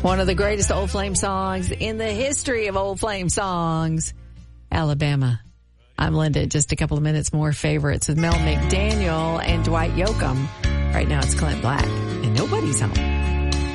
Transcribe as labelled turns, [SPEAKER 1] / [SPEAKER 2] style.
[SPEAKER 1] One of the greatest Old Flame songs in the history of Old Flame songs, Alabama. I'm Linda. Just a couple of minutes more favorites with Mel McDaniel and Dwight Yoakam. Right now it's Clint Black and Nobody's Home.